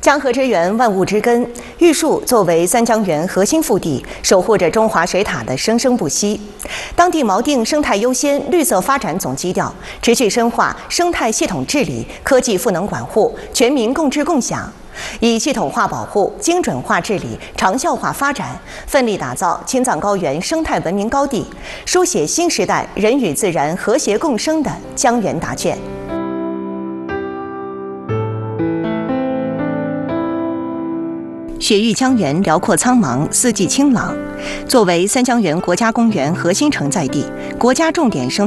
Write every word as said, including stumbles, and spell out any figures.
江河之源，万物之根。玉树作为三江源核心腹地，守护着中华水塔的生生不息。当地锚定生态优先、绿色发展总基调，持续深化生态系统治理、科技赋能管护、全民共治共享，以系统化保护、精准化治理、长效化发展，奋力打造青藏高原生态文明高地，书写新时代人与自然和谐共生的江源答卷。雪域江源辽阔苍茫，四季清朗。作为三江源国家公园核心承载地，国家重点生